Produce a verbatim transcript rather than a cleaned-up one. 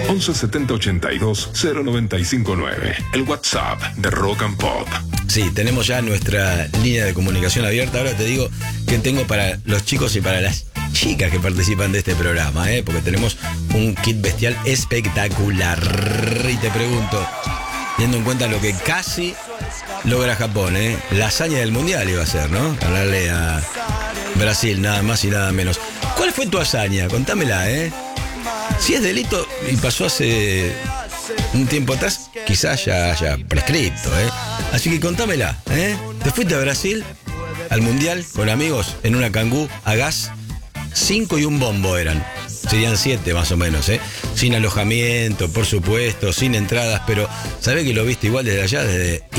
once setenta ochenta y dos cero noventa y cinco nueve. El WhatsApp de Rock and Pop. Sí, tenemos ya nuestra línea de comunicación abierta. Ahora te digo que tengo para los chicos y para las chicas que participan de este programa, ¿eh? Porque tenemos un kit bestial espectacular. Y te pregunto, teniendo en cuenta lo que casi logra Japón, ¿eh? La hazaña del mundial iba a ser, ¿no? Ganarle a Brasil, nada más y nada menos. ¿Cuál fue tu hazaña? Contámela, ¿eh? Si es delito y pasó hace un tiempo atrás, quizás ya haya prescripto, ¿eh? Así que contámela, ¿eh? ¿Te fuiste a Brasil al mundial con amigos en una Kangoo a gas? Cinco y un bombo eran. Serían siete más o menos, ¿eh? Sin alojamiento, por supuesto, sin entradas, pero ¿sabés que lo viste igual desde allá? Desde